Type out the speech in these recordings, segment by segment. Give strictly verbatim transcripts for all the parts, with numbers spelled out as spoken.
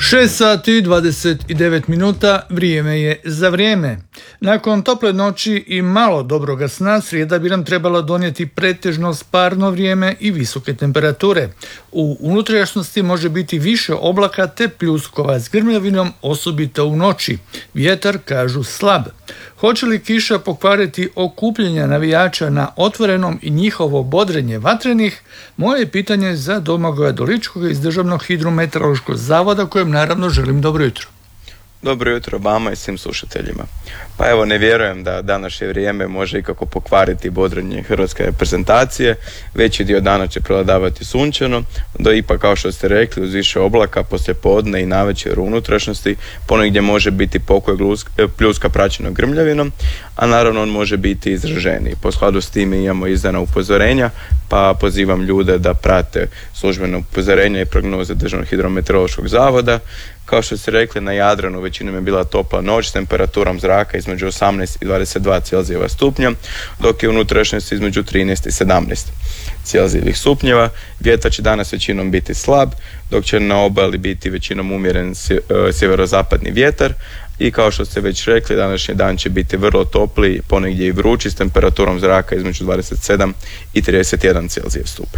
šest sati dvadeset devet minuta, vrijeme je za vrijeme. Nakon tople noći i malo dobroga sna, srijeda bi nam trebala donijeti pretežno sparno vrijeme i visoke temperature. U unutrašnjosti može biti više oblaka te pljuskova s grmljavinom, osobito u noći. Vjetar, kažu, slab. Hoće li kiša pokvariti okupljenja navijača na otvorenom i njihovo bodrenje vatrenih? Moje je pitanje za Domagoja Doličkoga iz Državnog hidrometeorološkog zavoda, kojem naravno želim dobro jutro. Dobro jutro vama i svim slušateljima. Pa evo, ne vjerujem da današnje vrijeme može ikako pokvariti bodrenje hrvatske reprezentacije. Veći dio dana će prevladavati sunčano, do ipak, kao što ste rekli, uz više oblaka poslije podne i navečer u unutrašnjosti, ponegdje može biti pokoj pljuska praćeno grmljavinom, a naravno on može biti izraženiji. Po skladu s time imamo izdana upozorenja, pa pozivam ljude da prate službeno upozorenja i prognoze Državnog hidrometeorološkog zavoda. Kao što ste rekli, na Jadranu većinom je bila topla noć s temperaturom zraka između osamnaest i dvadeset dva Celzijeva stupnja, dok je unutrašnjost između trinaest i sedamnaest Celzijevih stupnjeva. Vjetar će danas većinom biti slab, dok će na obali biti većinom umjeren sjeverozapadni vjetar. I kao što ste već rekli, današnji dan će biti vrlo topli, ponegdje i vrući, s temperaturom zraka između dvadeset sedam i trideset jedan Celzijev stupanj.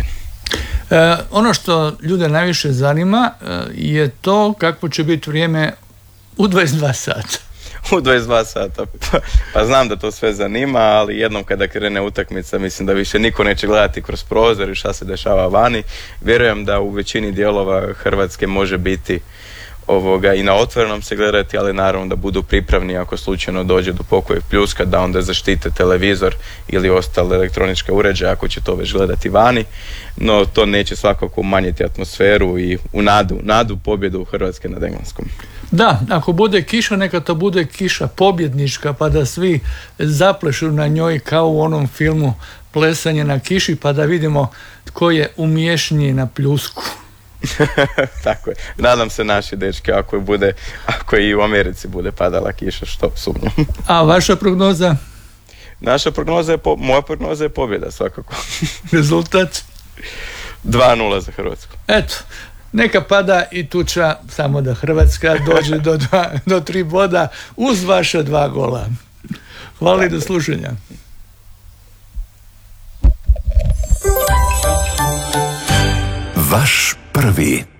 E, ono što ljude najviše zanima e, je to kako će biti vrijeme u dvadeset dva sata. U dvadeset dva sata. Pa, pa znam da to sve zanima, ali jednom kada krene utakmica, mislim da više niko neće gledati kroz prozor i šta se dešava vani. Vjerujem da u većini dijelova Hrvatske može biti ovoga i na otvorenom se gledati, ali naravno da budu pripravni ako slučajno dođe do pokoja pljuska, da onda zaštite televizor ili ostale elektroničke uređaje ako će to već gledati vani, no to neće svakako umanjiti atmosferu i u nadu, nadu pobjedu Hrvatske nad Engleskom. Da, ako bude kiša, neka to bude kiša pobjednička, pa da svi zaplešu na njoj kao u onom filmu Plesanje na kiši, pa da vidimo tko je umješniji na pljusku. Tako je. Nadam se naši dečki, ako bude, ako i u Americi bude padala kiša, što sumnjam. A vaša prognoza? Naša prognoza je, po, moja prognoza je pobjeda svakako. Rezultat? dva nula za Hrvatsku. Eto, neka pada i tuča, samo da Hrvatska dođe do, dva, do tri boda uz vaša dva gola. Hvala i do slušanja. Vaš prvi.